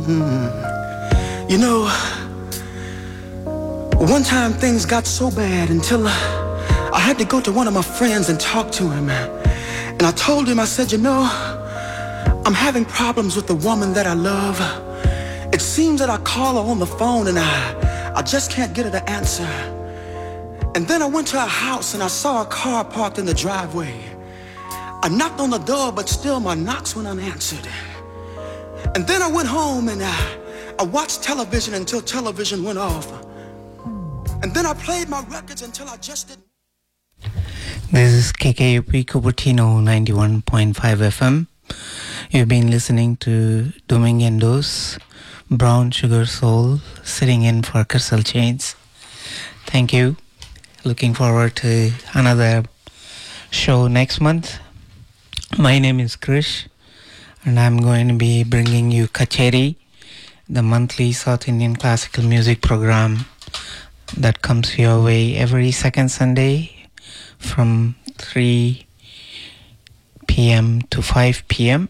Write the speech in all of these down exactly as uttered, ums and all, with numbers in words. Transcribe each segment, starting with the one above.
You know, one time things got so bad until I had to go to one of my friends and talk to him. And I told him, I said, you know, I'm having problems with the woman that I love. It seems that I call her on the phone and I, I just can't get her to answer. And then I went to her house and I saw a car parked in the driveway. I knocked on the door, but still my knocks went unanswered. And then I went home and I, I watched television until television went off. And then I played my records until I just didn't. This is K K U P Cupertino ninety-one point five F M. You've been listening to Dominguez, Brown Sugar Soul, sitting in for Crystal Chains. Thank you. Looking forward to another show next month. My name is Krish, and I'm going to be bringing you Kacheri, the monthly South Indian classical music program that comes your way every second Sunday from three p.m. to five p.m.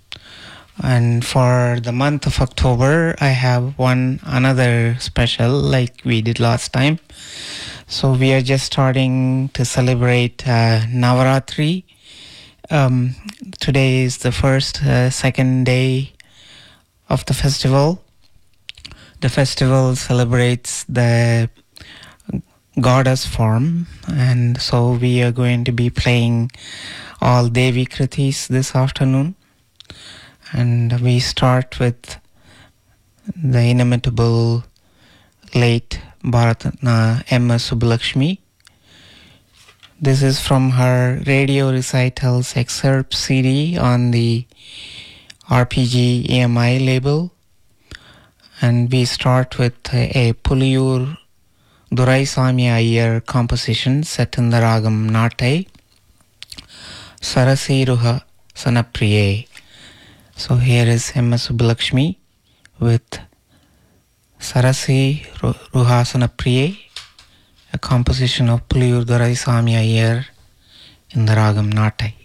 And for the month of October, I have one another special like we did last time. So we are just starting to celebrate uh, Navaratri. Um, today is the first, uh, second day of the festival. The festival celebrates the goddess form, and so we are going to be playing all Devi Kritis this afternoon. And we start with the inimitable late Bharatna M S Subbulakshmi. This is from her radio recitals excerpt C D on the R P G E M I label. And we start with a Puliyur Duraisamy Iyer composition set in the ragam Natai, Sarasi Ruha Sanapriye. So here is M S Subbulakshmi with Sarasi Ruha Sanapriye, a composition of Puliyur Duraisamy Iyer in the ragam Natai.